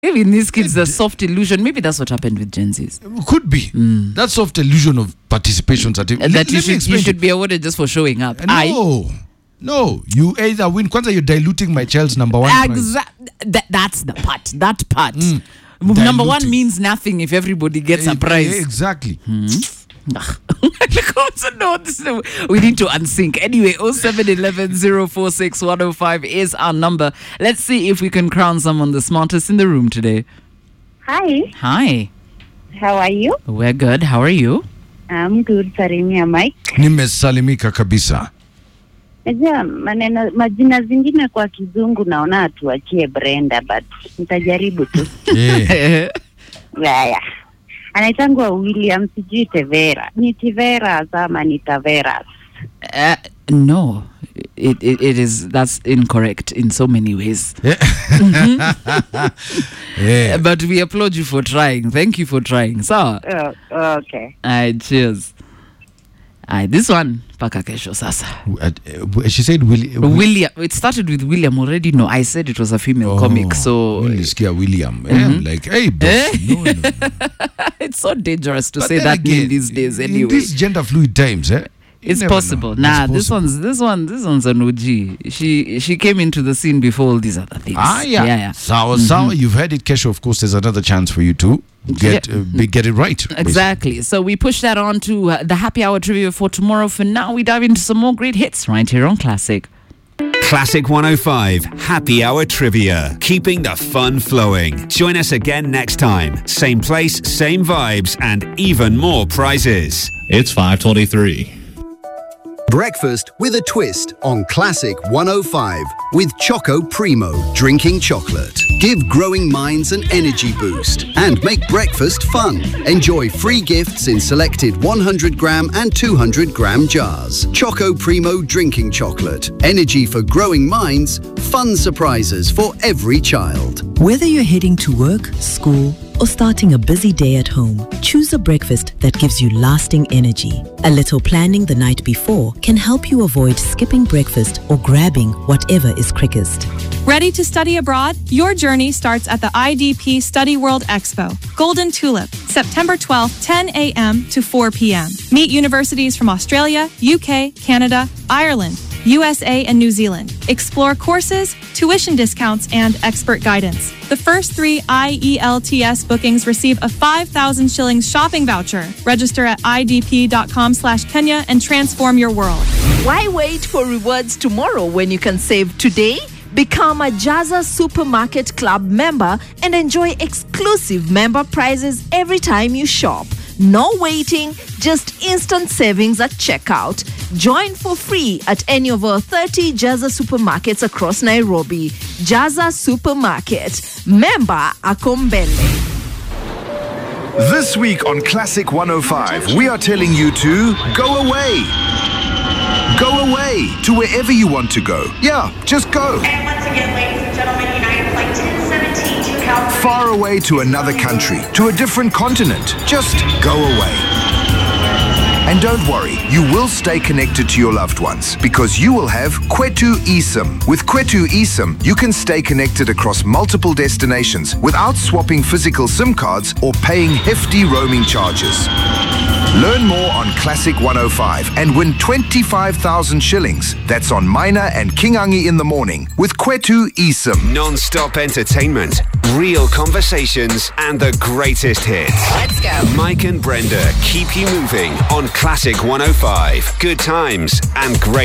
Maybe in these kids, the soft illusion. Maybe that's what happened with Gen Zs. Could be. That soft illusion of participation. That you should be awarded just for showing up. No, you either win. Kwanza, you're diluting my child's number one prize. That's the part. That part. Number one means nothing if everybody gets a prize. Exactly. We need to unsync. Anyway, 0711 046 105 is our number. Let's see if we can crown someone the smartest in the room today. Hi. Hi. How are you? We're good. How are you? I'm good. Salimia Mike. Nimesalimika kabisa. Najua majina zingine kwa kizungu naona tuachie Brenda, but nitajaribu tu. Yeah. Anaitangwa William sijui Tevera. Ni Tevera ama ni Taveras? No. It is, that's incorrect in so many ways. But we applaud you for trying. Thank you for trying. So, okay. Cheers. This one, paka kesho sasa. She said William. It started with William already. No, I said it was a female comic. So William. I'm like, hey, boss. No. It's so dangerous to say that name these days. Anyway, in these gender fluid times, it's possible. This one's an OG. She came into the scene before all these other things. Yeah. So you've heard it, Kesho. Of course, there's another chance for you to get it right. Exactly. Basically. So we push that on to the happy hour trivia for tomorrow. For now, we dive into some more great hits right here on Classic. Classic 105 Happy Hour Trivia, keeping the fun flowing. Join us again next time. Same place, same vibes, and even more prizes. It's 5:23. Breakfast with a twist on Classic 105 with Choco Primo drinking chocolate. Give growing minds an energy boost and make breakfast fun. Enjoy free gifts in selected 100-gram and 200-gram jars. Choco Primo drinking chocolate. Energy for growing minds, fun surprises for every child. Whether you're heading to work, school, or starting a busy day at home, choose a breakfast that gives you lasting energy. A little planning the night before can help you avoid skipping breakfast or grabbing whatever is quickest. Ready to study abroad? Your journey starts at the IDP Study World Expo, Golden Tulip, September 12th, 10 a.m. to 4 p.m. Meet universities from Australia, UK, Canada, Ireland, USA, and New Zealand. Explore courses, tuition discounts, and expert guidance. The first 3 IELTS bookings receive a 5,000 shillings shopping voucher. Register at idp.com/Kenya and transform your world. Why wait for rewards tomorrow when you can save today? Become a Jazza Supermarket Club member and enjoy exclusive member prizes every time you shop. No waiting, just instant savings at checkout. Join for free at any of our 30 Jazza supermarkets across Nairobi. Jazza Supermarket. Member Akombele. This week on Classic 105, we are telling you to go away. Go away to wherever you want to go. Yeah, just go. And once again, ladies and gentlemen, United Flight 1017 to California. Far away to another country, to a different continent. Just go away. And don't worry, you will stay connected to your loved ones because you will have Kwetu eSIM. With Kwetu eSIM, you can stay connected across multiple destinations without swapping physical SIM cards or paying hefty roaming charges. Learn more on Classic 105 and win 25,000 shillings. That's on Minor and Kingangi in the morning with Kwetu eSIM. Non-stop entertainment, real conversations, and the greatest hits. Let's go. Mike and Brenda keep you moving on Classic 105. Good times and great